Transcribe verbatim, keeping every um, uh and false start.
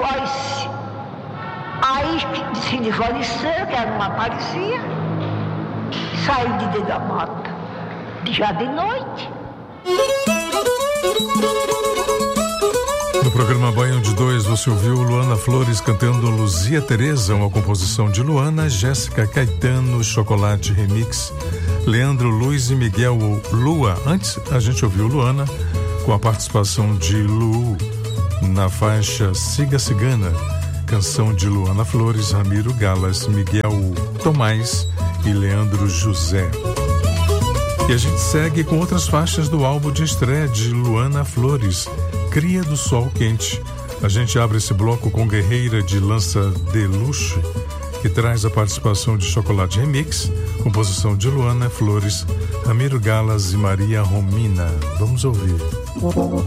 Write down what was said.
Pois, aí se desvaleceu, que ela não aparecia. Saí de dentro da moto, já de noite. No programa Banho de Dois, você ouviu Luana Flores cantando Luzia Tereza, uma composição de Luana, Jéssica Caetano, Chocolate Remix, Leandro Luiz e Miguel Lua. Antes, a gente ouviu Luana com a participação de Lu na faixa Siga Cigana, canção de Luana Flores, Ramiro Galas, Miguel Tomás e Leandro José. E a gente segue com outras faixas do álbum de estreia de Luana Flores, Cria do Sol Quente. A gente abre esse bloco com Guerreira de Lança Deluxe, que traz a participação de Chocolate Remix, composição de Luana Flores, Ramiro Galas e Maria Romina. Vamos ouvir.